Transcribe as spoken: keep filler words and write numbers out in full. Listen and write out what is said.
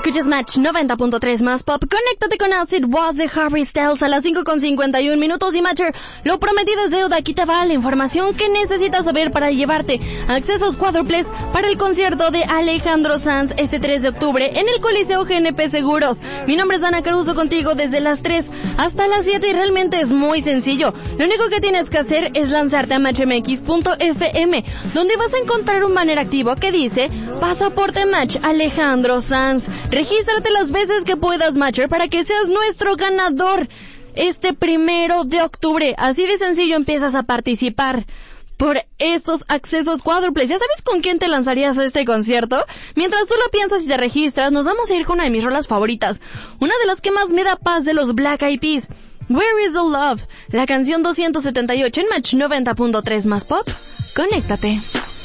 Escuchas Match noventa punto tres más pop. Conéctate con Acid Was de Harry Styles a las cinco con cincuenta y un minutos. Y Matcher, lo prometido es deuda. Aquí te va la información que necesitas saber para llevarte accesos cuádruples para el concierto de Alejandro Sanz este tres de octubre en el Coliseo G N P Seguros. Mi nombre es Dana Caruso, contigo desde las tres hasta las siete y realmente es muy sencillo. Lo único que tienes que hacer es lanzarte a match m x punto f m, donde vas a encontrar un banner activo que dice Pasaporte Match Alejandro Sanz. Regístrate las veces que puedas, Matcher, para que seas nuestro ganador este primero de octubre. Así de sencillo empiezas a participar por estos accesos cuádruples. ¿Ya sabes con quién te lanzarías a este concierto? Mientras tú lo piensas y te registras, nos vamos a ir con una de mis rolas favoritas, una de las que más me da paz de los Black Eyed Peas. Where is the Love? La canción doscientos setenta y ocho en Match noventa punto tres más pop. Conéctate.